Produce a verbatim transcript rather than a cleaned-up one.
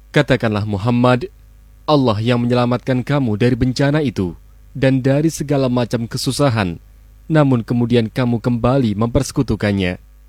Katakanlah Muhammad, Allah yang menyelamatkan kamu dari bencana itu dan dari segala macam kesusahan, namun kemudian kamu kembali mempersekutukannya.